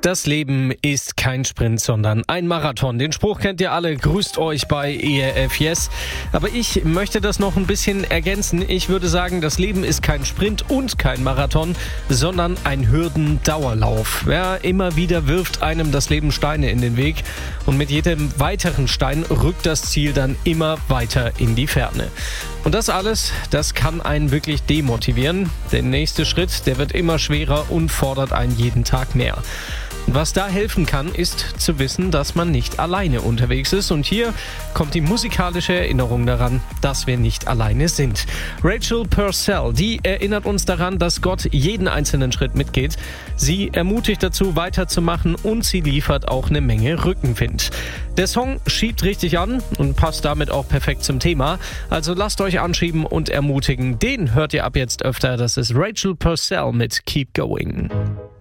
Das Leben ist kein Sprint, sondern ein Marathon. Den Spruch kennt ihr alle. Grüßt euch bei ERF Yes. Aber ich möchte das noch ein bisschen ergänzen. Ich würde sagen, das Leben ist kein Sprint und kein Marathon, sondern ein Hürdendauerlauf. Ja, immer wieder wirft einem das Leben Steine in den Weg. Und mit jedem weiteren Stein rückt das Ziel dann immer weiter in die Ferne. Und das alles, das kann einen wirklich demotivieren. Der nächste Schritt, der wird immer schwerer und fordert einen jeden Tag mehr. Was da helfen kann, ist zu wissen, dass man nicht alleine unterwegs ist. Und hier kommt die musikalische Erinnerung daran, dass wir nicht alleine sind. Rachel Purcell, die erinnert uns daran, dass Gott jeden einzelnen Schritt mitgeht. Sie ermutigt dazu, weiterzumachen und sie liefert auch eine Menge Rückenwind. Der Song schiebt richtig an und passt damit auch perfekt zum Thema. Also lasst euch anschieben und ermutigen. Den hört ihr ab jetzt öfter. Das ist Rachel Purcell mit Keep Going.